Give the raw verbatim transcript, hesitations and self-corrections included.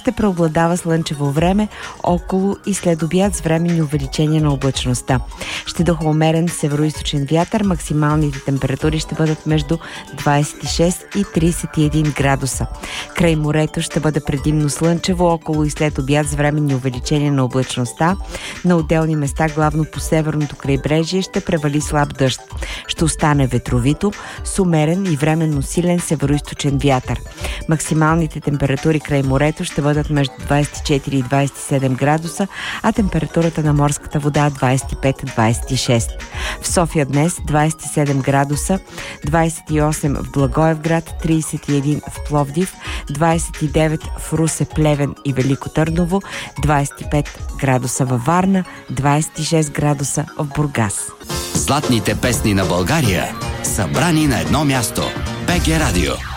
ще преобладава слънчево време около и след обяд с временни увеличения на облачността. Ще духа умерен североизточен вятър, максималните температури ще бъдат между двадесет и шест и тридесет и един градуса. Край морето ще бъде предимно слънчево около и след обяд с временни увеличения на облачността. На отделни места, главно по северното крайбрежие, ще превали слаб дъжд. Ще остане ветровито, с умерен и временно силен североизточен вятър. Максималните температури край морето ще бъдат между двадесет и четири и двадесет и седем градуса, а температурата на морската вода двадесет и пет до двадесет и шест. В София днес двадесет и седем градуса, двадесет и осем в Благоевград, тридесет и един в Пловдив, двадесет и девет в Русе, Плевен и Велико Търново, двадесет и пет градуса във Варна, двадесет и шест градуса в Бургас. Златните песни на България, събрани на едно място. БГ Радио.